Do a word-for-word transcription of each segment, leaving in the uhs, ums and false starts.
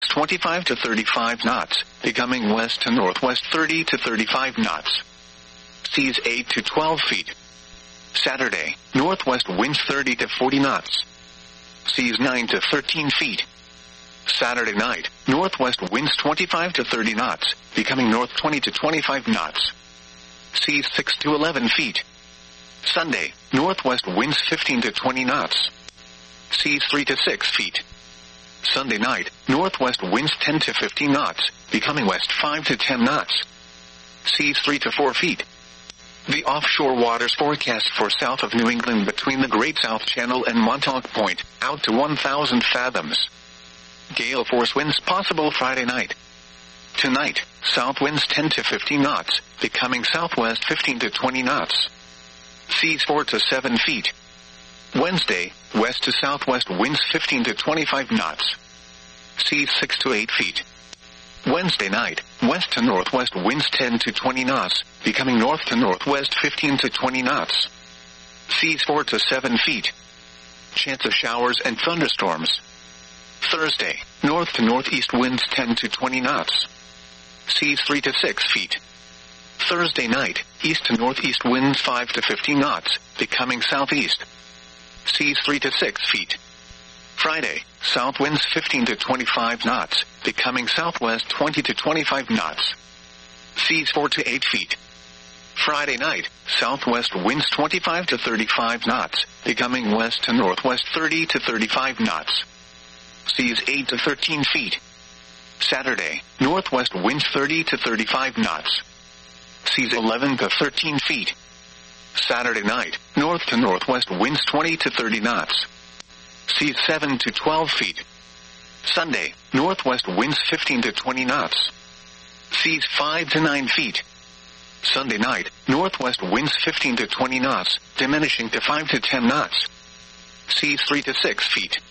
twenty-five to thirty-five knots, becoming west to northwest thirty to thirty-five knots. Seas eight to twelve feet. Saturday, northwest winds thirty to forty knots. Seas nine to thirteen feet. Saturday night, northwest winds twenty-five to thirty knots, becoming north twenty to twenty-five knots. Seas six to eleven feet. Sunday, northwest winds fifteen to twenty knots. Seas three to six feet. Sunday night, northwest winds ten to fifteen knots, becoming west five to ten knots. Seas three to four feet. The offshore waters forecast for south of New England between the Great South Channel and Montauk Point, out to one thousand fathoms. Gale force winds possible Friday night. Tonight, south winds ten to fifteen knots, becoming southwest fifteen to twenty knots. Seas four to seven feet. Wednesday, west to southwest winds fifteen to twenty-five knots. Seas six to eight feet. Wednesday night, west to northwest winds ten to twenty knots, becoming north to northwest fifteen to twenty knots. Seas four to seven feet. Chance of showers and thunderstorms. Thursday, north to northeast winds ten to twenty knots. Seas three to six feet. Thursday night, east to northeast winds five to fifteen knots, becoming southeast. Seas three to six feet. Friday, south winds fifteen to twenty-five knots, becoming southwest twenty to twenty-five knots. Seas four to eight feet. Friday night, southwest winds twenty-five to thirty-five knots, becoming west to northwest thirty to thirty-five knots. Seas eight to thirteen feet. Saturday, northwest winds thirty to thirty-five knots. Seas eleven to thirteen feet. Saturday night, north to northwest winds twenty to thirty knots. Seas seven to twelve feet. Sunday, northwest winds fifteen to twenty knots. Seas five to nine feet. Sunday night, northwest winds fifteen to twenty knots, diminishing to five to ten knots. Seas three to six feet.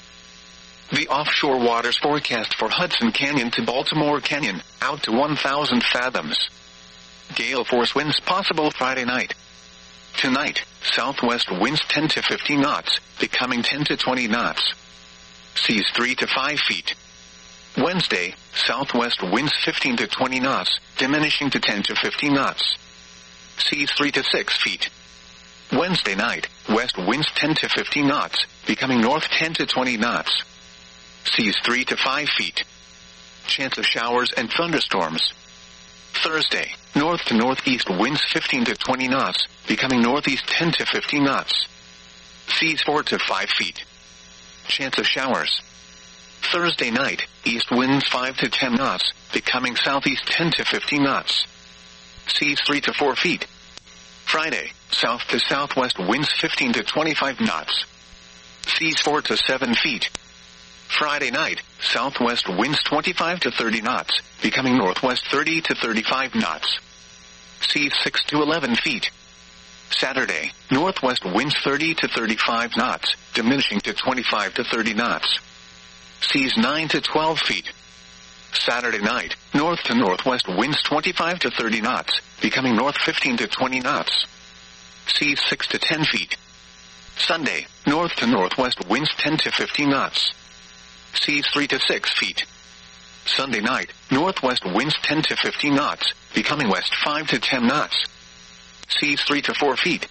The offshore waters forecast for Hudson Canyon to Baltimore Canyon, out to one thousand fathoms. Gale force winds possible Friday night. Tonight, southwest winds ten to fifteen knots, becoming ten to twenty knots. Seas three to five feet. Wednesday, southwest winds fifteen to twenty knots, diminishing to ten to fifteen knots. Seas three to six feet. Wednesday night, west winds ten to fifteen knots, becoming north ten to twenty knots. Seas three to five feet. Chance of showers and thunderstorms. Thursday, north to northeast winds fifteen to twenty knots, becoming northeast ten to fifteen knots. Seas four to five feet. Chance of showers. Thursday night, east winds five to ten knots, becoming southeast ten to fifteen knots. Seas three to four feet. Friday, south to southwest winds fifteen to twenty-five knots. Seas four to seven feet. Friday night, southwest winds twenty-five to thirty knots, becoming northwest thirty to thirty-five knots. Seas six to eleven feet. Saturday, northwest winds thirty to thirty-five knots, diminishing to twenty-five to thirty knots. Seas nine to twelve feet. Saturday night, north to northwest winds twenty-five to thirty knots, becoming north fifteen to twenty knots. Seas six to ten feet. Sunday, north to northwest winds ten to fifteen knots. Seas three to six feet. Sunday night, northwest winds ten to fifteen knots, becoming west five to ten knots. Seas three to four feet.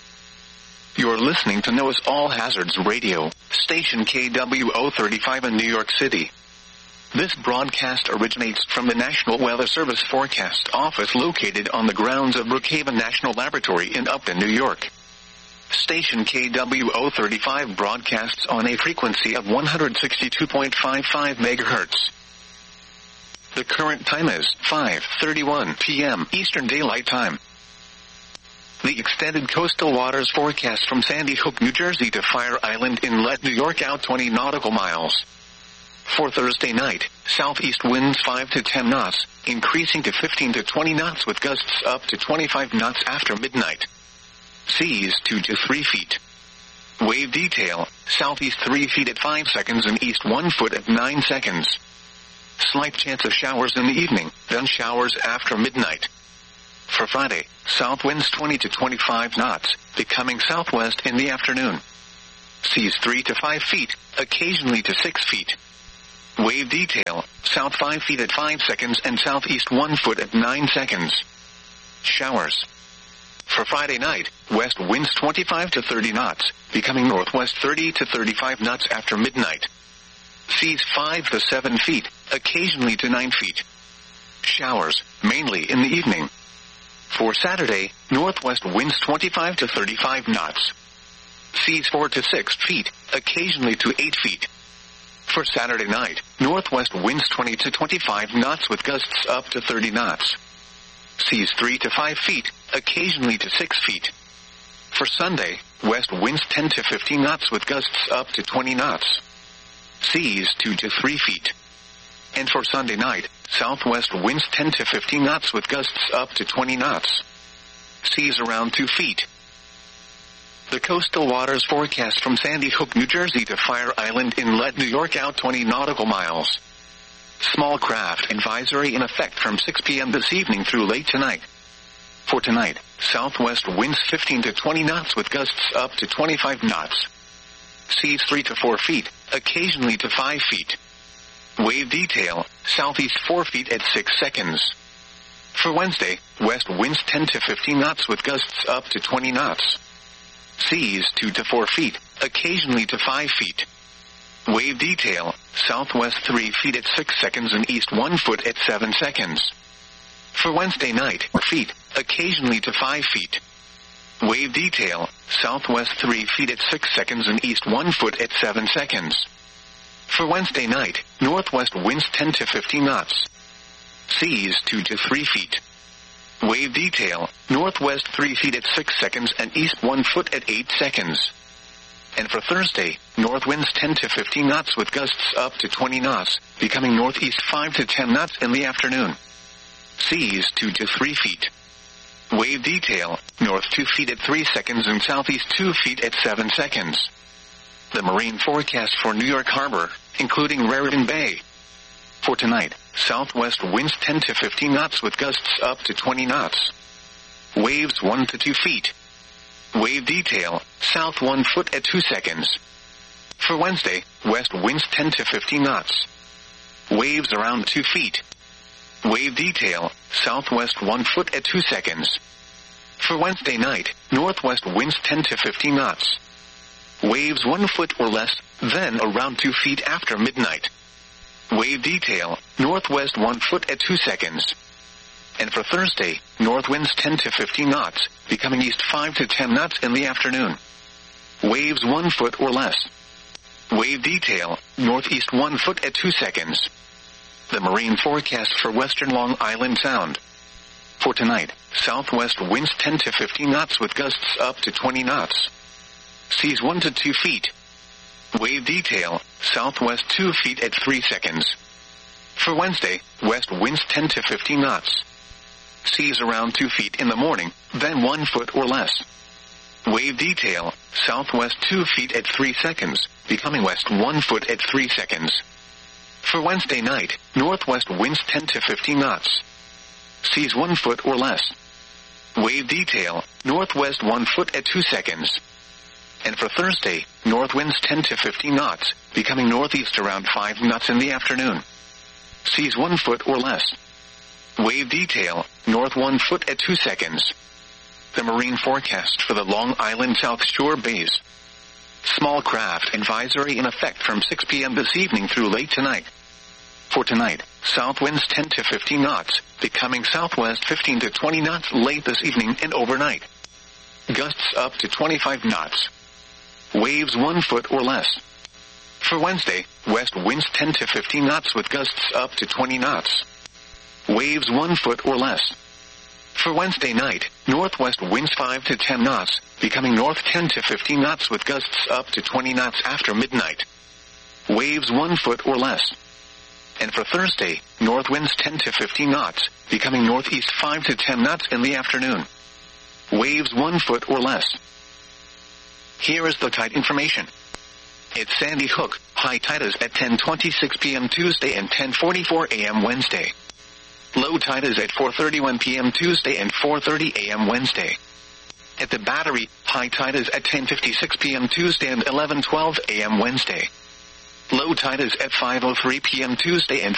You're listening to NOAA's All Hazards Radio, station K W O thirty-five in New York City. This broadcast originates from the National Weather Service Forecast Office located on the grounds of Brookhaven National Laboratory in Upton, New York. Station K W O thirty-five broadcasts on a frequency of one hundred sixty-two point five five megahertz. The current time is five thirty-one p m Eastern Daylight Time. The extended coastal waters forecast from Sandy Hook, New Jersey to Fire Island Inlet, New York out twenty nautical miles. For Thursday night, southeast winds five to ten knots, increasing to fifteen to twenty knots with gusts up to twenty-five knots after midnight. Seas two to three feet. Wave detail, southeast three feet at five seconds and east one foot at nine seconds. Slight chance of showers in the evening, then showers after midnight. For Friday, south winds twenty to twenty-five knots, becoming southwest in the afternoon. Seas three to five feet, occasionally to six feet. Wave detail, south five feet at five seconds and southeast one foot at nine seconds. Showers. For Friday night, west winds twenty-five to thirty knots, becoming northwest thirty to thirty-five knots after midnight. Seas five to seven feet, occasionally to nine feet. Showers, mainly in the evening. For Saturday, northwest winds twenty-five to thirty-five knots. Seas four to six feet, occasionally to eight feet. For Saturday night, northwest winds twenty to twenty-five knots with gusts up to thirty knots. Seas three to five feet, occasionally to six feet. For Sunday, west winds ten to fifteen knots with gusts up to twenty knots. Seas two to three feet. And for Sunday night, southwest winds ten to fifteen knots with gusts up to twenty knots. Seas around two feet. The coastal waters forecast from Sandy Hook, New Jersey to Fire Island Inlet, New York out twenty nautical miles. Small craft advisory in effect from six p.m. this evening through late tonight. For tonight, southwest winds fifteen to twenty knots with gusts up to twenty-five knots. Seas three to four feet, occasionally to five feet. Wave detail, southeast four feet at six seconds. For Wednesday, west winds ten to fifteen knots with gusts up to twenty knots. Seas two to four feet, occasionally to five feet. Wave detail, southwest three feet at six seconds and east one foot at seven seconds. For Wednesday night, four feet, occasionally to five feet. Wave detail, southwest three feet at six seconds and east one foot at seven seconds. For Wednesday night, northwest winds ten to fifteen knots. Seas two to three feet. Wave detail, northwest three feet at six seconds and east one foot at eight seconds. And for Thursday, north winds ten to fifteen knots with gusts up to twenty knots, becoming northeast five to ten knots in the afternoon. Seas two to three feet. Wave detail, north two feet at three seconds and southeast two feet at seven seconds. The marine forecast for New York Harbor, including Raritan Bay. For tonight, southwest winds ten to fifteen knots with gusts up to twenty knots. Waves one to two feet. Wave detail, south one foot at two seconds. For Wednesday, west winds ten to fifteen knots. Waves around two feet. Wave detail, southwest one foot at two seconds. For Wednesday night, northwest winds ten to fifteen knots. Waves one foot or less, then around two feet after midnight. Wave detail, northwest one foot at two seconds. And for Thursday, north winds ten to fifteen knots, becoming east five to ten knots in the afternoon. Waves one foot or less. Wave detail, northeast one foot at two seconds. The marine forecast for western Long Island Sound. For tonight, southwest winds ten to fifteen knots with gusts up to twenty knots. Seas one to two feet. Wave detail, southwest two feet at three seconds. For Wednesday, west winds ten to fifteen knots. Seas around two feet in the morning, then one foot or less. Wave detail, southwest two feet at three seconds, becoming west one foot at three seconds. For Wednesday night, northwest winds ten to fifteen knots. Seas one foot or less. Wave detail, northwest one foot at two seconds. And for Thursday, north winds ten to fifteen knots, becoming northeast around five knots in the afternoon. Seas one foot or less. Wave detail, north one foot at two seconds. The marine forecast for the Long Island South Shore bays. Small craft advisory in effect from six p.m. this evening through late tonight. For tonight, south winds ten to fifteen knots, becoming southwest fifteen to twenty knots late this evening and overnight. Gusts up to twenty-five knots. Waves one foot or less. For Wednesday, west winds ten to fifteen knots with gusts up to twenty knots. Waves one foot or less. For Wednesday night, northwest winds five to ten knots, becoming north ten to fifteen knots with gusts up to twenty knots after midnight. Waves one foot or less. And for Thursday, north winds ten to fifteen knots, becoming northeast five to ten knots in the afternoon. Waves one foot or less. Here is the tide information. It's Sandy Hook, high tide is at ten twenty-six p.m. Tuesday and ten forty-four a.m. Wednesday. Low tide is at four thirty-one p.m. Tuesday and four thirty a.m. Wednesday. At the Battery, high tide is at ten fifty-six p.m. Tuesday and eleven twelve a.m. Wednesday. Low tide is at five oh three p m Tuesday and